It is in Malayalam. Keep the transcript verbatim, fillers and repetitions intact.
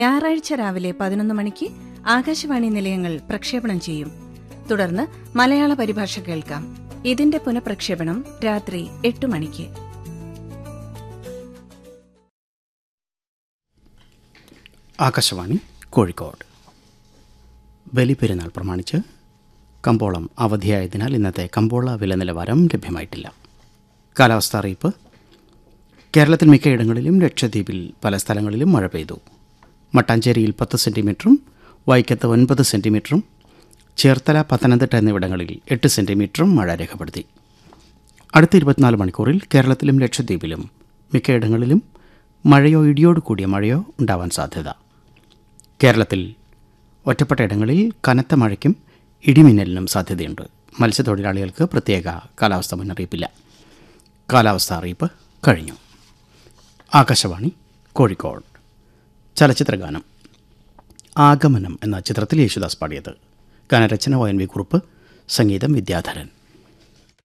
ഞായറാഴ്ച രാവിലെ പതിനൊന്ന് മണിക്ക് ആകാശവാണി നിലയങ്ങൾ പ്രക്ഷേപണം ചെയ്യും. തുടർന്ന് മലയാള പരിഭാഷ കേൾക്കാം. ഇതിന്റെ പുനഃപ്രക്ഷേപണം രാത്രി എട്ട് മണിക്ക്. ആകാശവാണി കോഴിക്കോട്. ബലിപെരുന്നാൾ പ്രമാണിച്ച് കമ്പോളം അവധിയായതിനാൽ ഇന്നത്തെ കമ്പോള വില നിലവാരം ലഭ്യമായിട്ടില്ല. കാലാവസ്ഥാ അറിയിപ്പ്. കേരളത്തിൽ മിക്കയിടങ്ങളിലും ലക്ഷദ്വീപിൽ പല സ്ഥലങ്ങളിലും മഴ പെയ്തു. മട്ടാഞ്ചേരിയിൽ പത്ത് സെൻറ്റിമീറ്ററും വൈക്കത്ത് ഒൻപത് സെൻറ്റിമീറ്ററും ചേർത്തല, പത്തനംതിട്ട എന്നിവിടങ്ങളിൽ എട്ട് സെൻറ്റിമീറ്ററും മഴ രേഖപ്പെടുത്തി. അടുത്ത ഇരുപത്തിനാല് മണിക്കൂറിൽ കേരളത്തിലും ലക്ഷദ്വീപിലും മിക്കയിടങ്ങളിലും മഴയോ ഇടിയോട് കൂടിയ മഴയോ ഉണ്ടാവാൻ സാധ്യത. കേരളത്തിൽ ഒറ്റപ്പെട്ട ഇടങ്ങളിൽ കനത്ത മഴയ്ക്കും ഇടിമിന്നലിനും സാധ്യതയുണ്ട്. മത്സ്യത്തൊഴിലാളികൾക്ക് പ്രത്യേക കാലാവസ്ഥാ മുന്നറിയിപ്പില്ല. കാലാവസ്ഥാ അറിയിപ്പ് കഴിഞ്ഞു. ആകാശവാണി കോഴിക്കോട്. ചലച്ചിത്രഗാനം. ആഗമനം എന്ന ചിത്രത്തിൽ യേശുദാസ് പാടിയത്. ഗാനരചന ഒ എൻ വി കുറുപ്പ്, സംഗീതം വിദ്യാധരൻ.